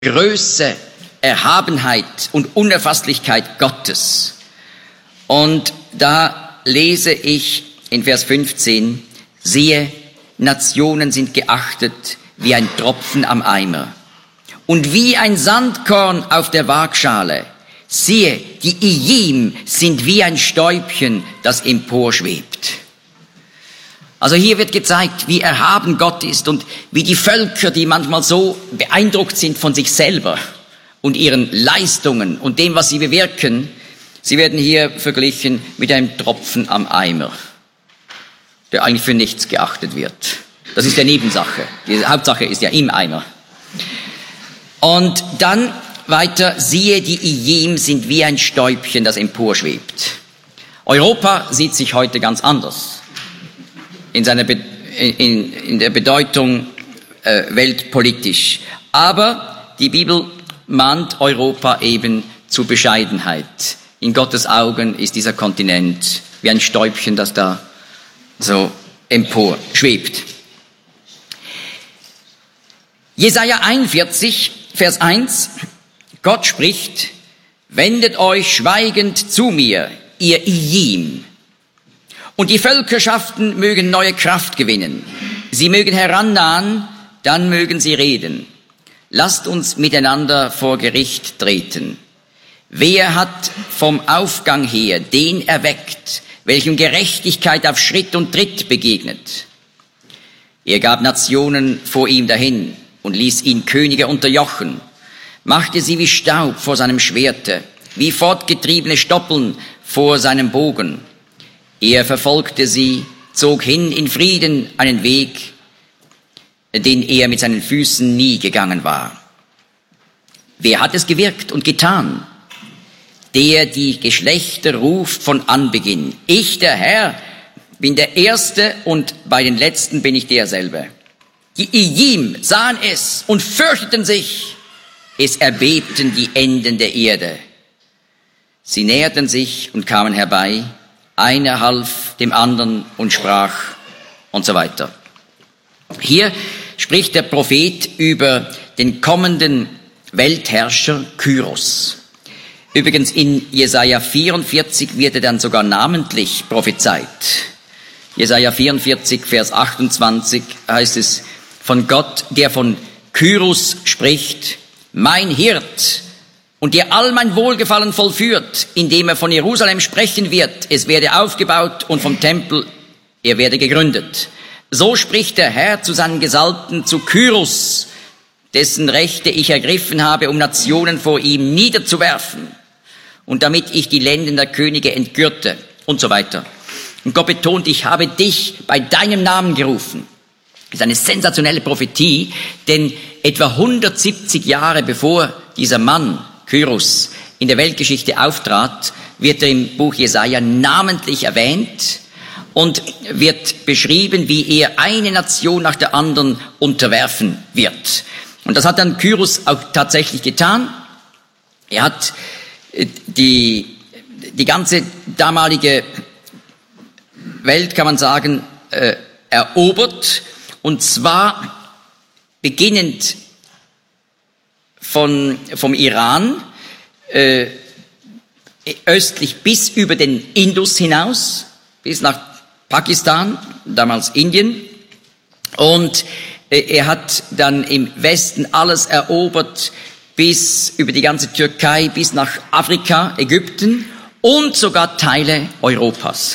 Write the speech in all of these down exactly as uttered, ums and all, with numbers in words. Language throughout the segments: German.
Größe, Erhabenheit und Unerfasslichkeit Gottes. Und da lese ich in Vers fünfzehn, siehe, Nationen sind geachtet wie ein Tropfen am Eimer und wie ein Sandkorn auf der Waagschale. Siehe, die Ijim sind wie ein Stäubchen, das emporschwebt. Also hier wird gezeigt, wie erhaben Gott ist und wie die Völker, die manchmal so beeindruckt sind von sich selber und ihren Leistungen und dem, was sie bewirken, sie werden hier verglichen mit einem Tropfen am Eimer, der eigentlich für nichts geachtet wird. Das ist der Nebensache. Die Hauptsache ist ja im Eimer. Und dann weiter, siehe, die Ijim sind wie ein Stäubchen, das emporschwebt. Europa sieht sich heute ganz anders. In seiner Be- in, in der Bedeutung äh, weltpolitisch. Aber die Bibel mahnt Europa eben zu Bescheidenheit. In Gottes Augen ist dieser Kontinent wie ein Stäubchen, das da so empor schwebt. Jesaja einundvierzig, Vers eins. Gott spricht, wendet euch schweigend zu mir, ihr Ijim. Und die Völkerschaften mögen neue Kraft gewinnen. Sie mögen herannahen, dann mögen sie reden. Lasst uns miteinander vor Gericht treten. Wer hat vom Aufgang her den erweckt, welchem Gerechtigkeit auf Schritt und Tritt begegnet? Er gab Nationen vor ihm dahin und ließ ihn Könige unterjochen, machte sie wie Staub vor seinem Schwerte, wie fortgetriebene Stoppeln vor seinem Bogen. Er verfolgte sie, zog hin in Frieden einen Weg, den er mit seinen Füßen nie gegangen war. Wer hat es gewirkt und getan? Der die Geschlechter ruft von Anbeginn. Ich, der Herr, bin der Erste und bei den Letzten bin ich derselbe. Die Ijim sahen es und fürchteten sich. Es erbebten die Enden der Erde. Sie näherten sich und kamen herbei. Einer half dem anderen und sprach und so weiter. Hier spricht der Prophet über den kommenden Weltherrscher Kyros. Übrigens in Jesaja vierundvierzig wird er dann sogar namentlich prophezeit. Jesaja vierundvierzig, Vers achtundzwanzig heißt es von Gott, der von Kyros spricht, mein Hirt, und dir all mein Wohlgefallen vollführt, indem er von Jerusalem sprechen wird, es werde aufgebaut und vom Tempel, er werde gegründet. So spricht der Herr zu seinen Gesalbten, zu Kyros, dessen Rechte ich ergriffen habe, um Nationen vor ihm niederzuwerfen und damit ich die Lenden der Könige entgürte und so weiter. Und Gott betont, ich habe dich bei deinem Namen gerufen. Das ist eine sensationelle Prophetie, denn etwa hundertsiebzig Jahre bevor dieser Mann Kyros in der Weltgeschichte auftrat, wird er im Buch Jesaja namentlich erwähnt und wird beschrieben, wie er eine Nation nach der anderen unterwerfen wird. Und das hat dann Kyros auch tatsächlich getan. Er hat die, die ganze damalige Welt, kann man sagen, äh, erobert, und zwar beginnend Von, vom Iran äh, östlich bis über den Indus hinaus, bis nach Pakistan, damals Indien. Und äh, er hat dann im Westen alles erobert, bis über die ganze Türkei, bis nach Afrika, Ägypten und sogar Teile Europas.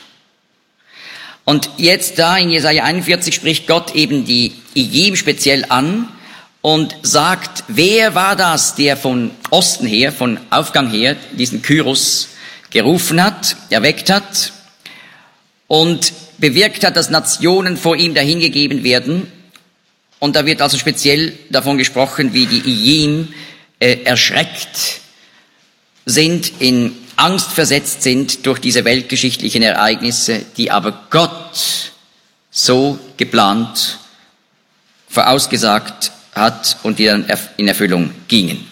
Und jetzt da in Jesaja einundvierzig spricht Gott eben die Ijim speziell an, und sagt, wer war das, der von Osten her, von Aufgang her, diesen Kyros gerufen hat, erweckt hat und bewirkt hat, dass Nationen vor ihm dahingegeben werden. Und da wird also speziell davon gesprochen, wie die Ijim äh, erschreckt sind, in Angst versetzt sind durch diese weltgeschichtlichen Ereignisse, die aber Gott so geplant, vorausgesagt hat und die dann in Erfüllung gingen.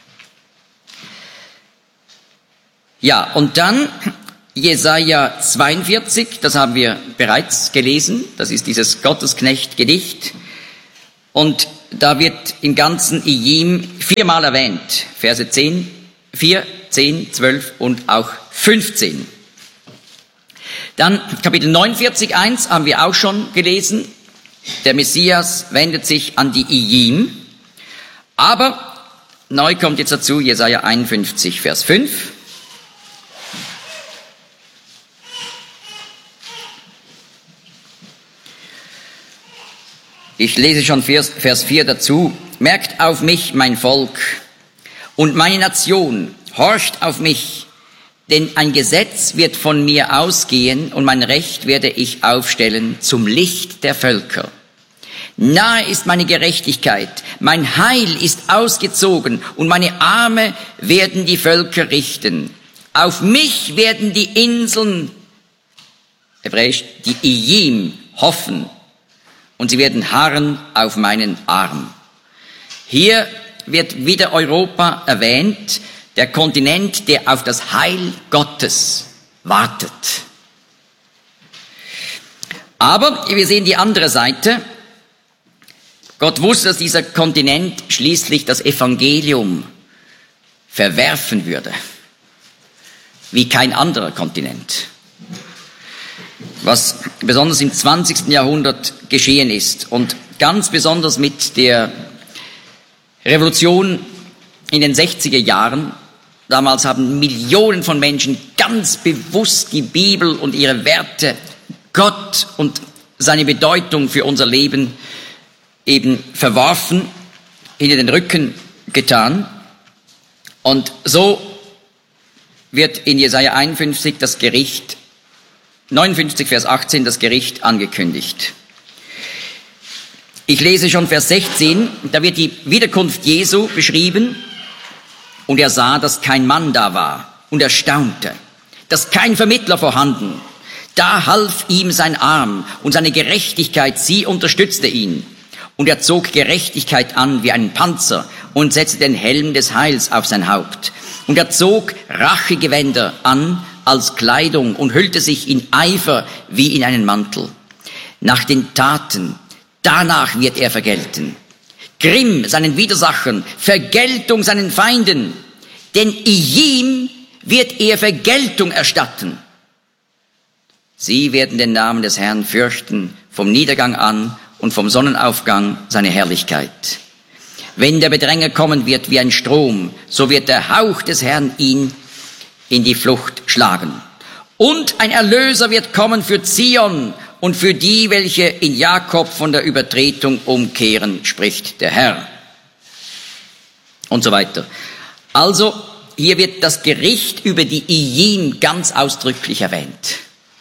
Ja, und dann Jesaja zweiundvierzig, das haben wir bereits gelesen, das ist dieses Gottesknecht-Gedicht. Und da wird im ganzen Ijim viermal erwähnt. Verse zehn, vier, zehn, zwölf und auch fünfzehn. Dann Kapitel neunundvierzig, eins haben wir auch schon gelesen. Der Messias wendet sich an die Ijim. Aber neu kommt jetzt dazu Jesaja einundfünfzig, Vers fünf. Ich lese schon Vers vier dazu. Merkt auf mich, mein Volk, und meine Nation, horcht auf mich, denn ein Gesetz wird von mir ausgehen und mein Recht werde ich aufstellen zum Licht der Völker. Nahe ist meine Gerechtigkeit, mein Heil ist ausgezogen und meine Arme werden die Völker richten. Auf mich werden die Inseln, hebräisch, die Ijim, hoffen. Und sie werden harren auf meinen Arm. Hier wird wieder Europa erwähnt, der Kontinent, der auf das Heil Gottes wartet. Aber wir sehen die andere Seite. Gott wusste, dass dieser Kontinent schließlich das Evangelium verwerfen würde, wie kein anderer Kontinent. Was besonders im zwanzigsten Jahrhundert geschehen ist und ganz besonders mit der Revolution in den sechziger Jahren. Damals haben Millionen von Menschen ganz bewusst die Bibel und ihre Werte, Gott und seine Bedeutung für unser Leben eben verworfen, hinter den Rücken getan. Und so wird in Jesaja einundfünfzig das Gericht neunundfünfzig, Vers achtzehn, das Gericht angekündigt. Ich lese schon Vers sechzehn, da wird die Wiederkunft Jesu beschrieben. Und er sah, dass kein Mann da war und er staunte, dass kein Vermittler vorhanden. Da half ihm sein Arm und seine Gerechtigkeit, sie unterstützte ihn. Und er zog Gerechtigkeit an wie einen Panzer und setzte den Helm des Heils auf sein Haupt. Und er zog Rachegewänder an als Kleidung und hüllte sich in Eifer wie in einen Mantel. Nach den Taten, danach wird er vergelten. Grimm seinen Widersachern, Vergeltung seinen Feinden. Denn Ijim wird er Vergeltung erstatten. Sie werden den Namen des Herrn fürchten, vom Niedergang an und vom Sonnenaufgang seine Herrlichkeit. Wenn der Bedränger kommen wird wie ein Strom, so wird der Hauch des Herrn ihn in die Flucht schlagen. Und ein Erlöser wird kommen für Zion und für die, welche in Jakob von der Übertretung umkehren, spricht der Herr. Und so weiter. Also, hier wird das Gericht über die Ijim ganz ausdrücklich erwähnt.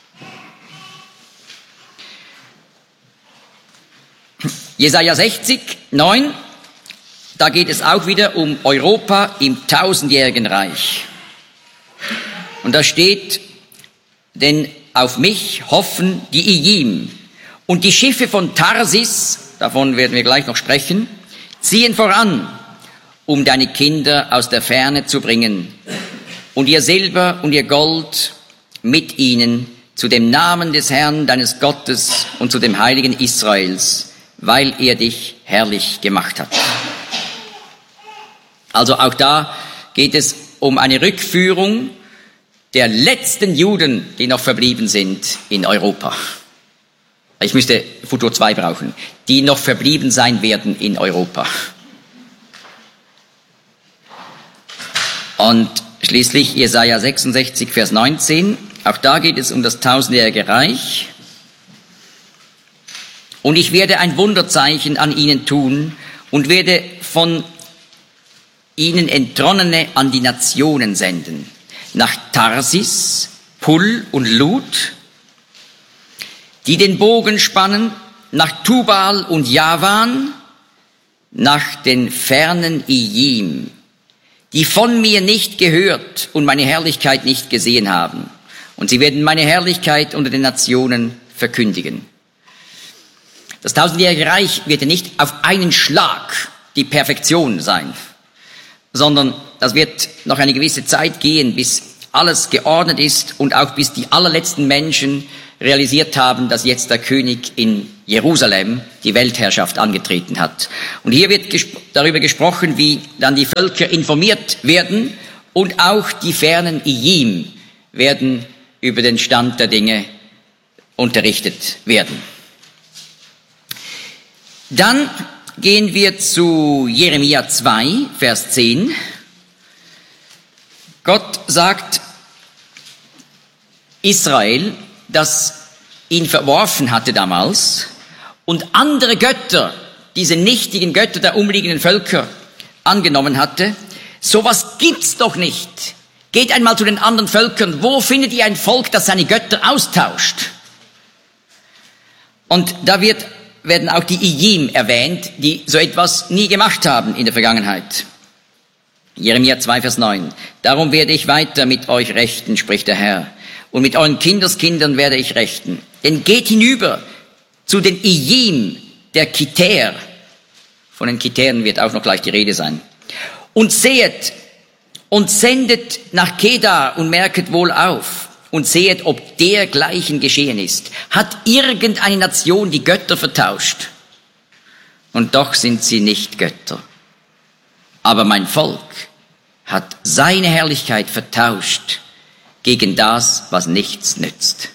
Jesaja sechzig, neun, da geht es auch wieder um Europa im tausendjährigen Reich. Und da steht, denn auf mich hoffen die Ijim und die Schiffe von Tarsis, davon werden wir gleich noch sprechen, ziehen voran, um deine Kinder aus der Ferne zu bringen und ihr Silber und ihr Gold mit ihnen zu dem Namen des Herrn, deines Gottes und zu dem Heiligen Israels, weil er dich herrlich gemacht hat. Also auch da geht es um eine Rückführung der letzten Juden, die noch verblieben sind in Europa. Ich müsste Futur zwei brauchen. Die noch verblieben sein werden in Europa. Und schließlich Jesaja sechsundsechzig, Vers neunzehn. Auch da geht es um das tausendjährige Reich. Und ich werde ein Wunderzeichen an ihnen tun und werde von ihnen Entronnene an die Nationen senden. Nach Tarsis, Pul und Lut, die den Bogen spannen, nach Tubal und Javan, nach den fernen Ijim, die von mir nicht gehört und meine Herrlichkeit nicht gesehen haben. Und sie werden meine Herrlichkeit unter den Nationen verkündigen. Das tausendjährige Reich wird ja nicht auf einen Schlag die Perfektion sein, sondern das wird noch eine gewisse Zeit gehen, bis alles geordnet ist und auch bis die allerletzten Menschen realisiert haben, dass jetzt der König in Jerusalem die Weltherrschaft angetreten hat. Und hier wird gesp- darüber gesprochen, wie dann die Völker informiert werden und auch die fernen Ijim werden über den Stand der Dinge unterrichtet werden. Dann gehen wir zu Jeremia zwei, Vers zehn. Gott sagt Israel, das ihn verworfen hatte damals und andere Götter, diese nichtigen Götter der umliegenden Völker angenommen hatte. Sowas gibt's doch nicht. Geht einmal zu den anderen Völkern. Wo findet ihr ein Volk, das seine Götter austauscht? Und da wird, werden auch die Ijim erwähnt, die so etwas nie gemacht haben in der Vergangenheit. Jeremia zwei, Vers neun. Darum werde ich weiter mit euch rechten, spricht der Herr. Und mit euren Kindeskindern werde ich rechten. Denn geht hinüber zu den Ijim der Kiter. Von den Kiteren wird auch noch gleich die Rede sein. Und sehet und sendet nach Kedar und merket wohl auf und sehet, ob dergleichen geschehen ist. Hat irgendeine Nation die Götter vertauscht? Und doch sind sie nicht Götter. Aber mein Volk hat seine Herrlichkeit vertauscht gegen das, was nichts nützt.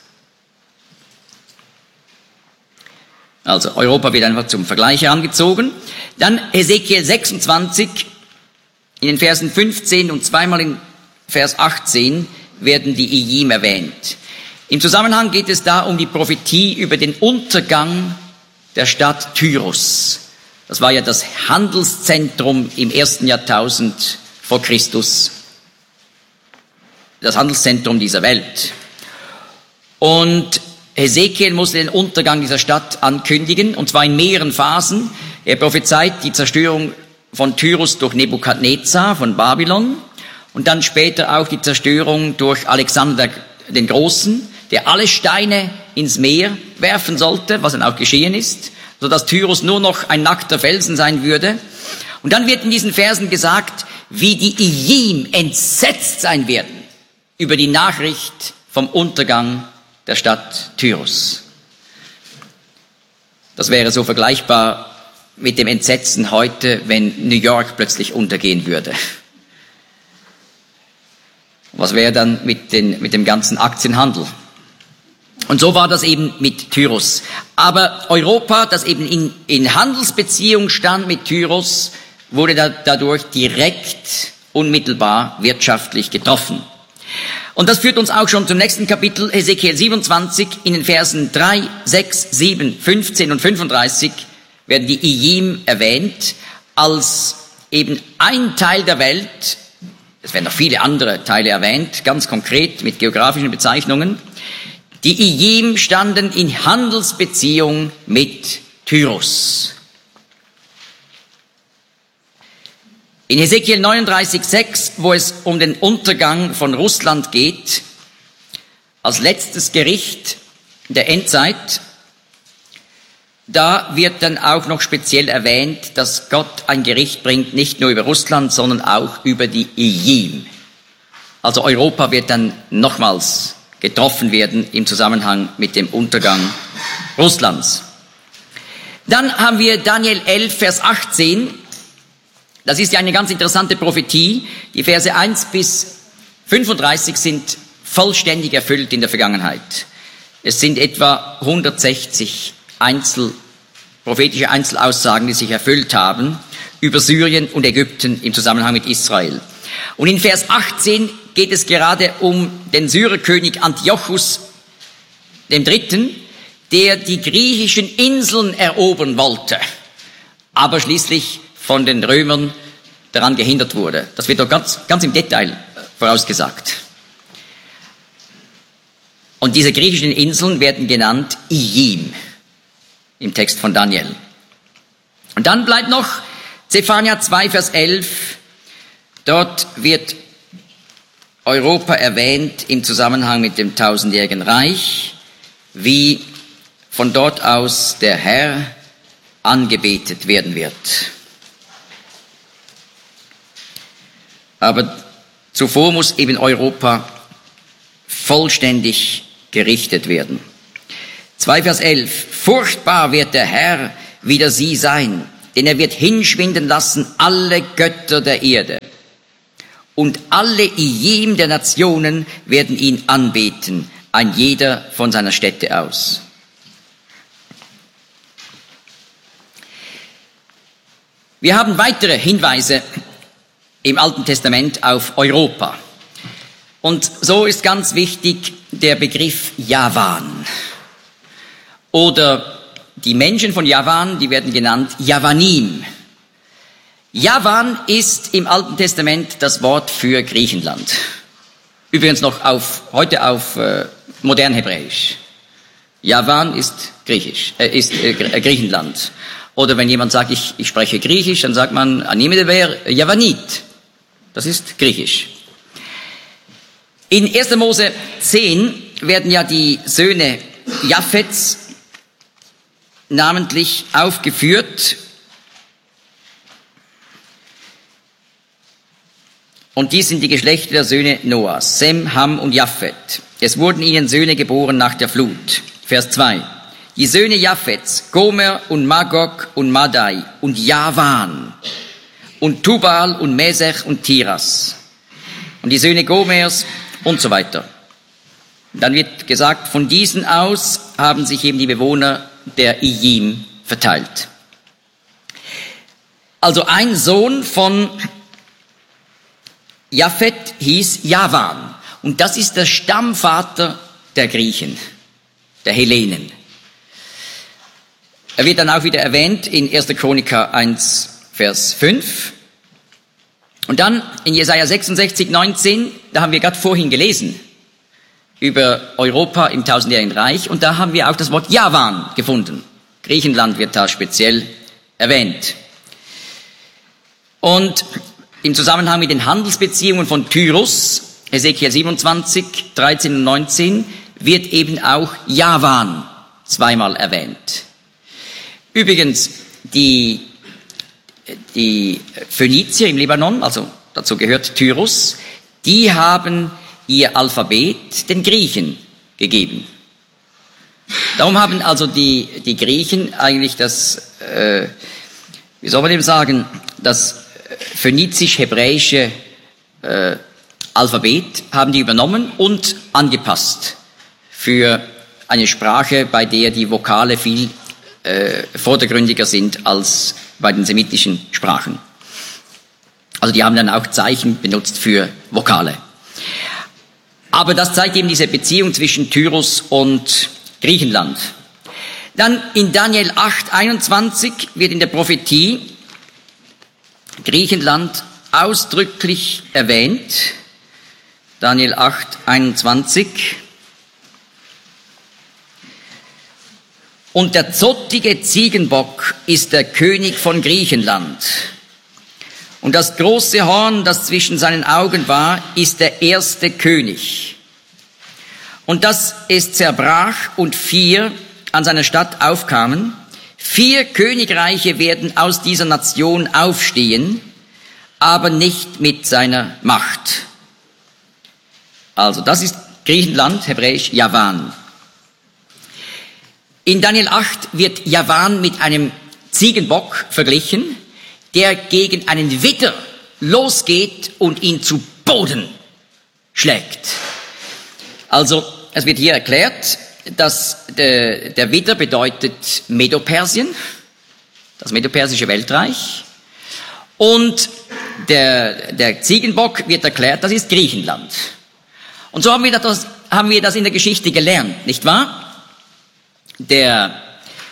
Also Europa wird einfach zum Vergleich herangezogen. Dann Hesekiel sechsundzwanzig, in den Versen fünfzehn und zweimal in Vers achtzehn werden die Ijim erwähnt. Im Zusammenhang geht es da um die Prophetie über den Untergang der Stadt Tyrus. Das war ja das Handelszentrum im ersten Jahrtausend vor Christus. Das Handelszentrum dieser Welt. Und Hesekiel musste den Untergang dieser Stadt ankündigen, und zwar in mehreren Phasen. Er prophezeit die Zerstörung von Tyrus durch Nebukadnezar von Babylon und dann später auch die Zerstörung durch Alexander den Großen, der alle Steine ins Meer werfen sollte, was dann auch geschehen ist, sodass Tyrus nur noch ein nackter Felsen sein würde. Und dann wird in diesen Versen gesagt, wie die Ijim entsetzt sein werden über die Nachricht vom Untergang der Stadt Tyrus. Das wäre so vergleichbar mit dem Entsetzen heute, wenn New York plötzlich untergehen würde. Was wäre dann mit, den, mit dem ganzen Aktienhandel? Und so war das eben mit Tyrus. Aber Europa, das eben in, in Handelsbeziehung stand mit Tyrus, wurde da, dadurch direkt, unmittelbar wirtschaftlich getroffen. Und das führt uns auch schon zum nächsten Kapitel, Hesekiel siebenundzwanzig, in den Versen drei, sechs, sieben, fünfzehn und fünfunddreißig werden die Ijim erwähnt, als eben ein Teil der Welt, es werden noch viele andere Teile erwähnt, ganz konkret mit geografischen Bezeichnungen. Die Ijim standen in Handelsbeziehung mit Tyrus. In Hesekiel neununddreißig, sechs, wo es um den Untergang von Russland geht, als letztes Gericht der Endzeit, da wird dann auch noch speziell erwähnt, dass Gott ein Gericht bringt, nicht nur über Russland, sondern auch über die Ijim. Also Europa wird dann nochmals getroffen werden im Zusammenhang mit dem Untergang Russlands. Dann haben wir Daniel elf, Vers achtzehn. Das ist ja eine ganz interessante Prophetie. Die Verse eins bis fünfunddreißig sind vollständig erfüllt in der Vergangenheit. Es sind etwa hundertsechzig Einzel, prophetische Einzelaussagen, die sich erfüllt haben über Syrien und Ägypten im Zusammenhang mit Israel. Und in Vers achtzehn geht es gerade um den Syrerkönig Antiochus dem Dritten, der die griechischen Inseln erobern wollte, aber schließlich von den Römern daran gehindert wurde. Das wird doch ganz, ganz im Detail vorausgesagt. Und diese griechischen Inseln werden genannt Ijim im Text von Daniel. Und dann bleibt noch Zephania zwei, Vers elf. Dort wird Europa erwähnt im Zusammenhang mit dem tausendjährigen Reich, wie von dort aus der Herr angebetet werden wird. Aber zuvor muss eben Europa vollständig gerichtet werden. zwei Vers elf. Furchtbar wird der Herr wider sie sein, denn er wird hinschwinden lassen alle Götter der Erde. Und alle Ijim der Nationen werden ihn anbeten, ein jeder von seiner Stätte aus. Wir haben weitere Hinweise im Alten Testament auf Europa. Und so ist ganz wichtig der Begriff Javan. Oder die Menschen von Javan, die werden genannt Javanim. Javan ist im Alten Testament das Wort für Griechenland. Übrigens noch auf, heute auf äh, modern Hebräisch. Javan ist Griechisch, äh, ist äh, Griechenland. Oder wenn jemand sagt, ich, ich spreche Griechisch, dann sagt man, Animedever Javanit. Das ist Griechisch. In erster Mose zehn werden ja die Söhne Japhets namentlich aufgeführt. Und dies sind die Geschlechter der Söhne Noahs, Sem, Ham und Japhet. Es wurden ihnen Söhne geboren nach der Flut. Vers zwei. Die Söhne Japhets, Gomer und Magog und Madai und Javan und Tubal und Mesech und Tiras. Und die Söhne Gomers und so weiter. Dann wird gesagt, von diesen aus haben sich eben die Bewohner der Ijim verteilt. Also ein Sohn von Japhet hieß Javan. Und das ist der Stammvater der Griechen, der Hellenen. Er wird dann auch wieder erwähnt in erster Chroniker eins, Vers fünf. Und dann in Jesaja sechsundsechzig, neunzehn, da haben wir gerade vorhin gelesen über Europa im tausendjährigen Reich. Und da haben wir auch das Wort Javan gefunden. Griechenland wird da speziell erwähnt. Und im Zusammenhang mit den Handelsbeziehungen von Tyrus, Hesekiel siebenundzwanzig, dreizehn und neunzehn, wird eben auch Javan zweimal erwähnt. Übrigens, die, die Phönizier im Libanon, also dazu gehört Tyrus, die haben ihr Alphabet den Griechen gegeben. Darum haben also die, die Griechen eigentlich das, äh, wie soll man dem sagen, das phönizisch-hebräische äh, Alphabet haben die übernommen und angepasst für eine Sprache, bei der die Vokale viel äh, vordergründiger sind als bei den semitischen Sprachen. Also die haben dann auch Zeichen benutzt für Vokale. Aber das zeigt eben diese Beziehung zwischen Tyrus und Griechenland. Dann in Daniel acht, einundzwanzig wird in der Prophetie Griechenland ausdrücklich erwähnt. Daniel acht, einundzwanzig. Und der zottige Ziegenbock ist der König von Griechenland. Und das große Horn, das zwischen seinen Augen war, ist der erste König. Und dass es zerbrach und vier an seiner Stadt aufkamen, vier Königreiche werden aus dieser Nation aufstehen, aber nicht mit seiner Macht. Also das ist Griechenland, hebräisch Javan. In Daniel acht wird Javan mit einem Ziegenbock verglichen, der gegen einen Widder losgeht und ihn zu Boden schlägt. Also es wird hier erklärt, dass der, der Widder bedeutet Medo-Persien, das Medo-Persische Weltreich. Und der, der Ziegenbock wird erklärt, das ist Griechenland. Und so haben wir das, haben wir das in der Geschichte gelernt, nicht wahr? Der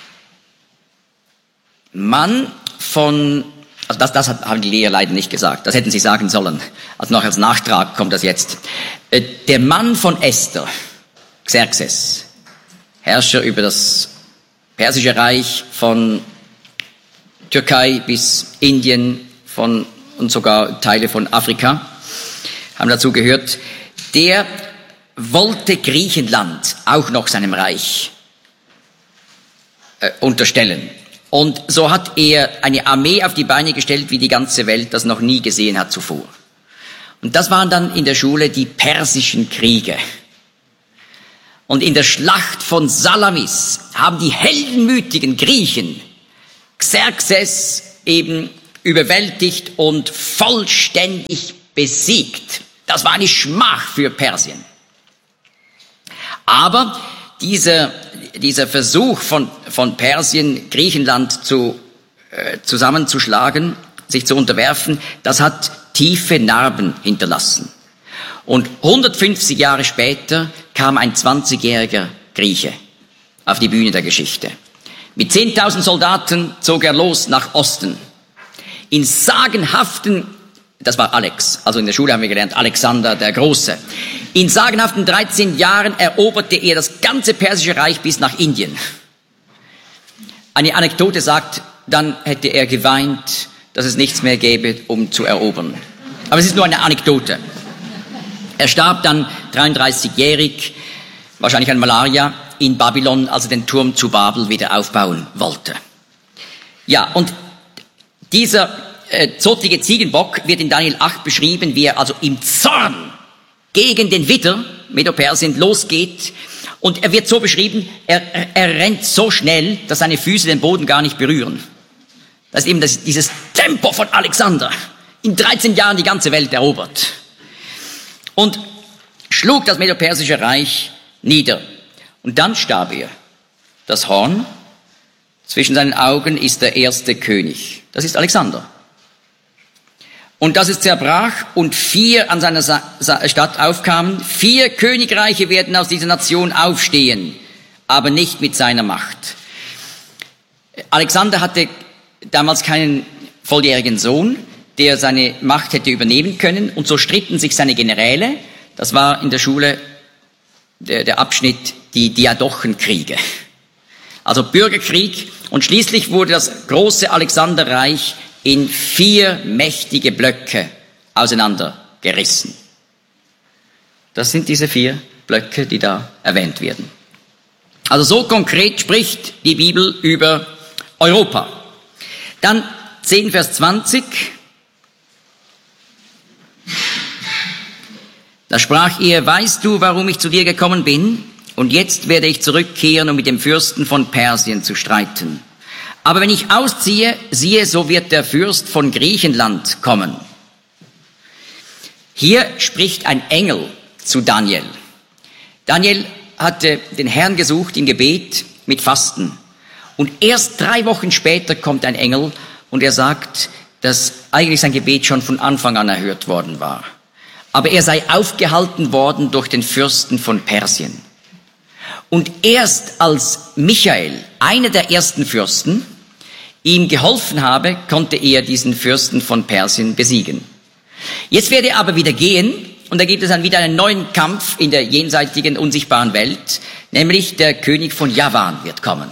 Mann von, also das, das haben die Lehrer leider nicht gesagt, das hätten sie sagen sollen. Also noch als Nachtrag kommt das jetzt. Der Mann von Esther, Xerxes, Herrscher über das Persische Reich von Türkei bis Indien von, und sogar Teile von Afrika, haben dazu gehört, der wollte Griechenland auch noch seinem Reich äh, unterstellen. Und so hat er eine Armee auf die Beine gestellt, wie die ganze Welt das noch nie gesehen hat zuvor. Und das waren dann in der Schule die persischen Kriege. Und in der Schlacht von Salamis haben die heldenmütigen Griechen Xerxes eben überwältigt und vollständig besiegt. Das war eine Schmach für Persien. Aber dieser, dieser Versuch von, von Persien, Griechenland zu, äh, zusammenzuschlagen, sich zu unterwerfen, das hat tiefe Narben hinterlassen. Und hundertfünfzig Jahre später kam ein zwanzigjähriger Grieche auf die Bühne der Geschichte. Mit zehntausend Soldaten zog er los nach Osten. In sagenhaften, das war Alex, also in der Schule haben wir gelernt, Alexander der Große. In sagenhaften dreizehn Jahren eroberte er das ganze persische Reich bis nach Indien. Eine Anekdote sagt, dann hätte er geweint, dass es nichts mehr gäbe, um zu erobern. Aber es ist nur eine Anekdote. Er starb dann dreiunddreißigjährig, wahrscheinlich an Malaria, in Babylon, als er den Turm zu Babel wieder aufbauen wollte. Ja, und dieser äh, zotige Ziegenbock wird in Daniel acht beschrieben, wie er also im Zorn gegen den Widder, Medo-Persien, losgeht. Und er wird so beschrieben, er, er, er rennt so schnell, dass seine Füße den Boden gar nicht berühren. Das ist eben das, dieses Tempo von Alexander. In dreizehn Jahren die ganze Welt erobert. Und schlug das Medo-Persische Reich nieder. Und dann starb er. Das Horn zwischen seinen Augen ist der erste König. Das ist Alexander. Und dass es zerbrach und vier an seiner Sa- Sa- Stadt aufkamen. Vier Königreiche werden aus dieser Nation aufstehen, aber nicht mit seiner Macht. Alexander hatte damals keinen volljährigen Sohn, der seine Macht hätte übernehmen können. Und so stritten sich seine Generäle. Das war in der Schule der, der Abschnitt, die Diadochenkriege. Also Bürgerkrieg. Und schließlich wurde das große Alexanderreich in vier mächtige Blöcke auseinandergerissen. Das sind diese vier Blöcke, die da erwähnt werden. Also so konkret spricht die Bibel über Europa. Dann zehn Vers zwanzig. Da sprach er, weißt du, warum ich zu dir gekommen bin? Und jetzt werde ich zurückkehren, um mit dem Fürsten von Persien zu streiten. Aber wenn ich ausziehe, siehe, so wird der Fürst von Griechenland kommen. Hier spricht ein Engel zu Daniel. Daniel hatte den Herrn gesucht im Gebet mit Fasten. Und erst drei Wochen später kommt ein Engel und er sagt, dass eigentlich sein Gebet schon von Anfang an erhört worden war. Aber er sei aufgehalten worden durch den Fürsten von Persien. Und erst als Michael, einer der ersten Fürsten, ihm geholfen habe, konnte er diesen Fürsten von Persien besiegen. Jetzt werde er aber wieder gehen und da gibt es dann wieder einen neuen Kampf in der jenseitigen, unsichtbaren Welt, nämlich der König von Javan wird kommen.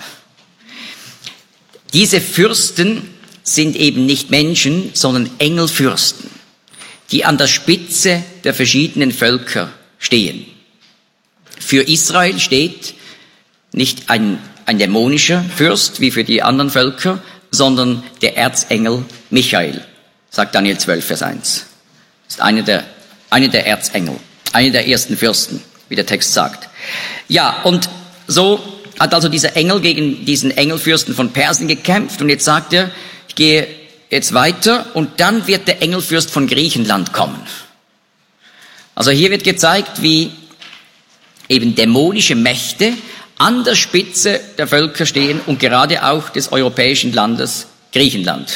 Diese Fürsten sind eben nicht Menschen, sondern Engelfürsten, die an der Spitze der verschiedenen Völker stehen. Für Israel steht nicht ein, ein dämonischer Fürst wie für die anderen Völker, sondern der Erzengel Michael, sagt Daniel zwölf, Vers eins. Das ist einer der, einer der Erzengel, einer der ersten Fürsten, wie der Text sagt. Ja, und so hat also dieser Engel gegen diesen Engelfürsten von Persien gekämpft und jetzt sagt er, ich gehe jetzt weiter und dann wird der Engelfürst von Griechenland kommen. Also hier wird gezeigt, wie eben dämonische Mächte an der Spitze der Völker stehen und gerade auch des europäischen Landes Griechenland.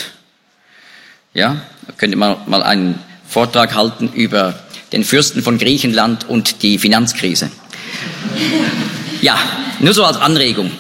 Ja, da könnte man mal einen Vortrag halten über den Fürsten von Griechenland und die Finanzkrise. Ja, nur so als Anregung.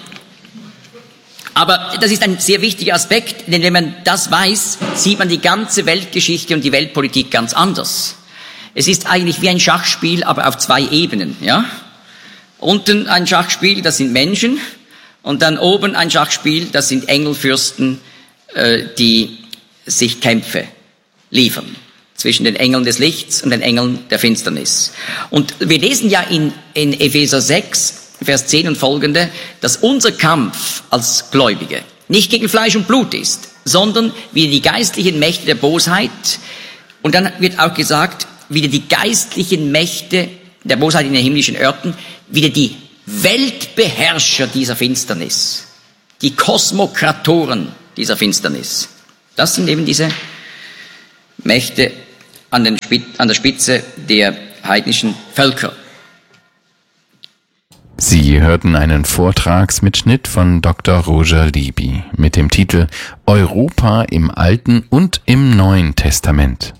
Aber das ist ein sehr wichtiger Aspekt, denn wenn man das weiß, sieht man die ganze Weltgeschichte und die Weltpolitik ganz anders. Es ist eigentlich wie ein Schachspiel, aber auf zwei Ebenen, ja. Unten ein Schachspiel, das sind Menschen, und dann oben ein Schachspiel, das sind Engelfürsten, äh, die sich Kämpfe liefern zwischen den Engeln des Lichts und den Engeln der Finsternis. Und wir lesen ja in, in Epheser sechs, Vers zehn und folgende, dass unser Kampf als Gläubige nicht gegen Fleisch und Blut ist, sondern wieder die geistlichen Mächte der Bosheit. Und dann wird auch gesagt, wieder die geistlichen Mächte der Bosheit in den himmlischen Örten, wieder die Weltbeherrscher dieser Finsternis, die Kosmokratoren dieser Finsternis. Das sind eben diese Mächte an, den Spitz, an der Spitze der heidnischen Völker. Sie hörten einen Vortragsmitschnitt von Doktor Roger Libby mit dem Titel Europa im Alten und im Neuen Testament.